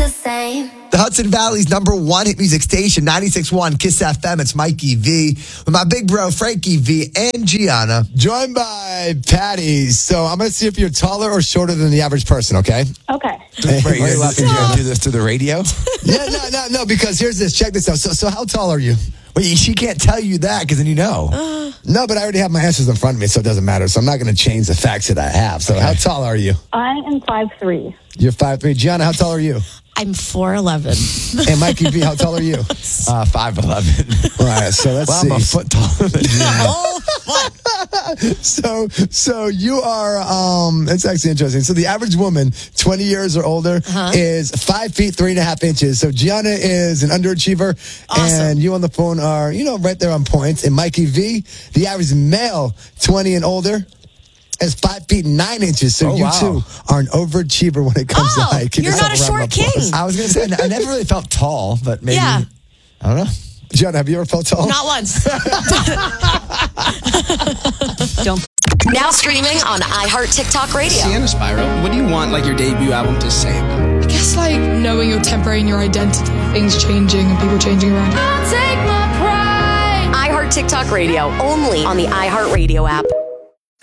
same. The Hudson Valley's #1 hit music station, 96.1 Kiss FM. It's Mikey V with my big bro Frankie V and Gianna. Joined by Patty. So I'm going to see if you're taller or shorter than the average person, okay? Okay. Wait, you're going to do this through the radio? Yeah, no, because here's this. Check this out. So how tall are you? Wait, she can't tell you that because then you know. No, but I already have my answers in front of me, so it doesn't matter. So I'm not going to change the facts that I have. So how tall are you? I am 5'3". You're 5'3". Gianna, how tall are you? I'm 4'11". And Mikey V, how tall are you? 5'11". All right, so let's see. I'm a foot taller than you. So you are, it's actually interesting. So the average woman, 20 years or older, is 5 feet, 3.5 inches. So Gianna is an underachiever. Awesome. And you on the phone are, right there on points. And Mikey V, the average male, 20 and older, is 5 feet, 9 inches. So you two are an overachiever when it comes to height. You're not a short king. I was going to say, I never really felt tall, but maybe, Yeah. I don't know. Gianna, have you ever felt tall? Not once. Now streaming on iHeart TikTok Radio. Sienna Spiral, what do you want your debut album to say about? I guess knowing your temporary and your identity, things changing and people changing around. I'll take my pride. iHeart TikTok Radio, only on the iHeart Radio app.